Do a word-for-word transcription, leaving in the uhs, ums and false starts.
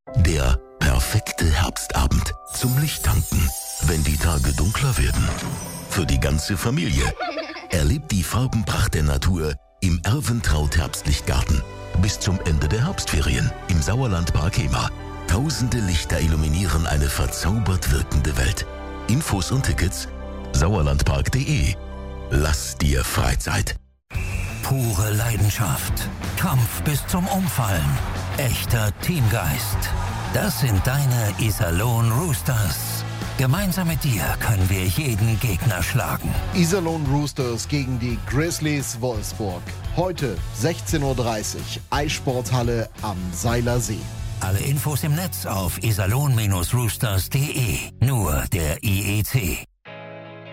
Der perfekte Herbstabend zum Lichttanken, wenn die Tage dunkler werden. Für die ganze Familie. Erlebt die Farbenpracht der Natur im Erwentraut Herbstlichtgarten. Bis zum Ende der Herbstferien im Sauerlandpark Hemer. Tausende Lichter illuminieren eine verzaubert wirkende Welt. Infos und Tickets sauerlandpark punkt de. Lass dir Freizeit. Pure Leidenschaft. Kampf bis zum Umfallen. Echter Teamgeist. Das sind deine Iserlohn Roosters. Gemeinsam mit dir können wir jeden Gegner schlagen. Iserlohn Roosters gegen die Grizzlies Wolfsburg. Heute sechzehn Uhr dreißig, Eissporthalle am Seiler See. Alle Infos im Netz auf iserlohn Roosters punkt de. Nur der I E C.